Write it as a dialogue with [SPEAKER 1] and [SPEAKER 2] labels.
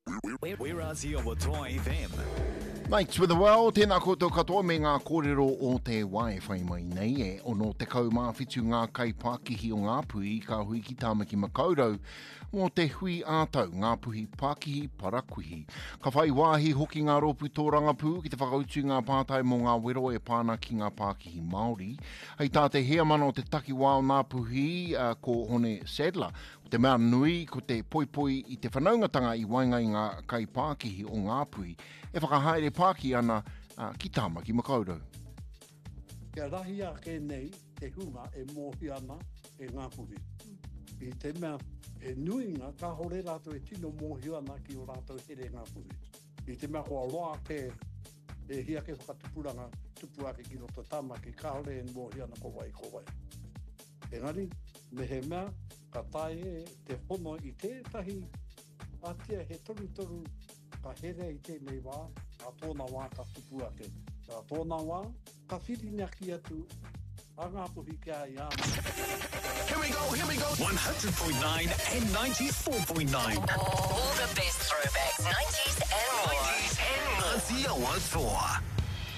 [SPEAKER 1] We're Azia wa Toa FM.
[SPEAKER 2] Mates with the world, tēnā koutou katoa me ngā kōrero o te wae whai mai nei e ono te kaumāwhitu ngā kai Pākihi o ngā puhi ka hui ki tāmaki makaurau mō te hui ātau ngā puhi Pākihi parakuhi. Ka whai wāhi hoki ngā rōpu tō rangapū ki te whakautu ngā pātai mō ngā wero e pāna ki ngā Pākihi Māori. Hei tā te hea mana o te taki wāo ngā puhi ko Hone Sadler. Te mea nui ko te poipoi i te whanaungatanga i waingai ngā kai Pākihi o ngā puhi e whakahaere Pāki ana ki tāmaki makaurau.
[SPEAKER 3] Kia rahi a ke nei te hunga e mōhi ana e ngā puhi. I te mea e nui ngā ka hore rātou e tino mōhi ana ki o rātou here ngā puhi. I te mea kua roa ke e hia ke whakatupuranga tupu ake ki roto tāmaki ka hore e mōhi ana ko wai. Engari, me he mea ka tae e te hono i tētahi atia he toru ka here i tēnei wā, a tōna wā ka tupu ake. A tōna wā, ka whirinaki atu a ngā puhi kia i āma.
[SPEAKER 1] Here we go. 100.9 and 94.9.
[SPEAKER 4] All the best throwbacks, 90s and more.
[SPEAKER 1] Azia wa Toa.